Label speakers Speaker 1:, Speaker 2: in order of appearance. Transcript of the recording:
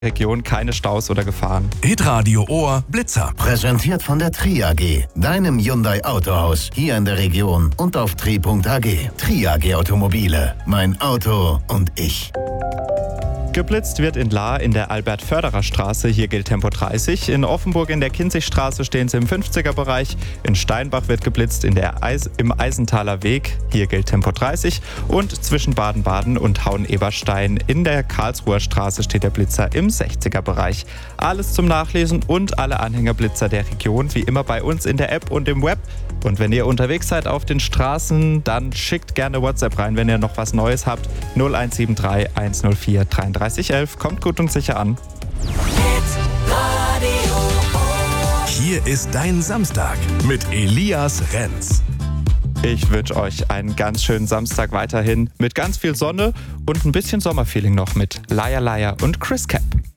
Speaker 1: Region keine Staus oder Gefahren.
Speaker 2: Hitradio Ohr Blitzer.
Speaker 3: Präsentiert von der Tri AG, deinem Hyundai Autohaus, hier in der Region und auf tri.ag. Tri AG Automobile, mein Auto und ich.
Speaker 1: Geblitzt wird in Lahr in der Albert-Förderer-Straße, hier gilt Tempo 30. In Offenburg in der Kinzigstraße stehen sie im 50er-Bereich. In Steinbach wird geblitzt im Eisenthaler Weg, hier gilt Tempo 30. Und zwischen Baden-Baden und Hauen-Eberstein in der Karlsruher Straße steht der Blitzer im 60er-Bereich. Alles zum Nachlesen und alle Anhängerblitzer der Region wie immer bei uns in der App und im Web. Und wenn ihr unterwegs seid auf den Straßen, dann schickt gerne WhatsApp rein, wenn ihr noch was Neues habt. 0173 104 3311. Kommt gut und sicher an.
Speaker 2: Hier ist dein Samstag mit Elias Renz.
Speaker 1: Ich wünsche euch einen ganz schönen Samstag weiterhin mit ganz viel Sonne und ein bisschen Sommerfeeling noch mit Liar Liar und Chris Cap.